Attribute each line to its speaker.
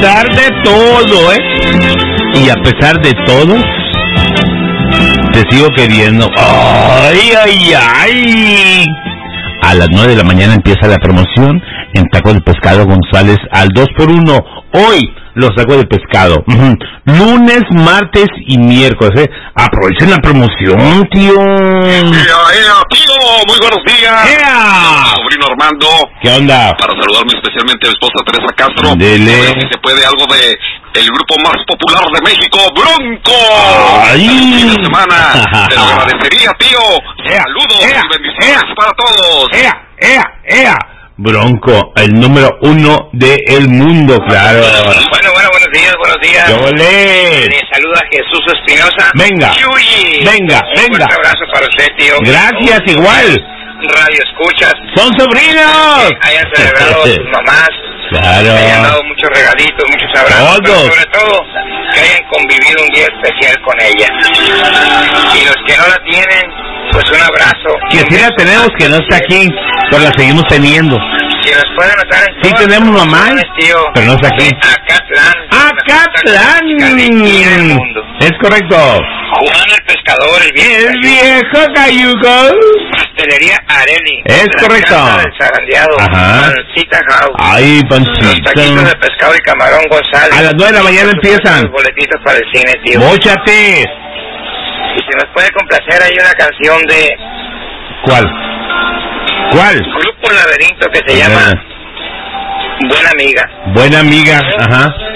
Speaker 1: pesar de todo, y a pesar de todo, te sigo queriendo. ¡Ay, ay, ay! A las 9 de la mañana empieza la promoción en Tacos de Pescado González al 2x1. Hoy los tacos de pescado. Lunes, martes y miércoles. Aprovechen la promoción, tío.
Speaker 2: Tío, muy buenos días. Sobrino Armando.
Speaker 1: ¿Qué onda?
Speaker 2: Para saludarme especialmente a mi esposa Teresa Castro.
Speaker 1: Dele.
Speaker 2: Si se puede algo de el grupo más popular de México, Bronco.
Speaker 1: ¡Ay!
Speaker 2: Fin de semana. Te lo agradecería, tío. Saludos y bendiciones para todos.
Speaker 1: Bronco, el número 1 del mundo, claro.
Speaker 3: Bueno, buenos días.
Speaker 1: ¡Yo volé!
Speaker 3: Le saluda Jesús Espinosa.
Speaker 1: Venga.
Speaker 3: Yuyi.
Speaker 1: Venga.
Speaker 3: Un fuerte abrazo para usted, tío.
Speaker 1: Gracias, igual.
Speaker 3: Radio escuchas.
Speaker 1: ¡Son sobrinos!
Speaker 3: Que hayan celebrado a sus mamás.
Speaker 1: Claro.
Speaker 3: Que hayan dado muchos regalitos, muchos abrazos. Pero sobre todo, que hayan convivido un día especial con ella. Y los que no la tienen, pues un abrazo.
Speaker 1: Que sí la tenemos, que no está aquí, pero la seguimos teniendo.
Speaker 3: Si nos pueden notar en
Speaker 1: sí tenemos mamá,
Speaker 3: tío,
Speaker 1: pero no está aquí.
Speaker 3: Acatlán.
Speaker 1: Es correcto.
Speaker 3: Juan el pescador,
Speaker 1: el viejo cayuco.
Speaker 3: Pastelería Areli.
Speaker 1: Es correcto.
Speaker 3: El zarandeado.
Speaker 1: Ajá.
Speaker 3: Pancita House.
Speaker 1: Ay, pancita.
Speaker 3: Los taquitos de pescado y camarón González.
Speaker 1: A las 9 de la mañana empiezan.
Speaker 3: Los boletitos para el cine, tío.
Speaker 1: ¡Móchate!
Speaker 3: Y si nos puede complacer, hay una canción de...
Speaker 1: ¿Cuál?
Speaker 3: Grupo Laberinto que se llama Buena Amiga.
Speaker 1: Buena Amiga, ajá.